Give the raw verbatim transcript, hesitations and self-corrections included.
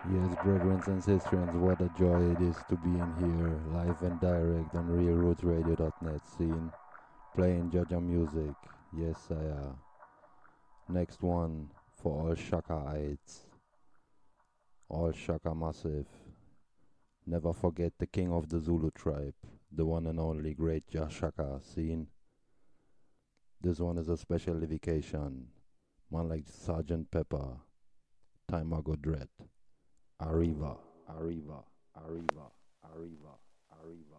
Yes, brethren and sisters, what a joy it is to be in here, live and direct on real roots radio dot net scene, playing Jaja music. Yes, I uh, next one for all Shakaites, all Shaka Massive. Never forget the king of the Zulu tribe, the one and only great Jashaka scene. This one is a special dedication. Man like Sergeant Pepper, Time I go dread. Arriva, Arriva, Arriva, Arriva, Arriva.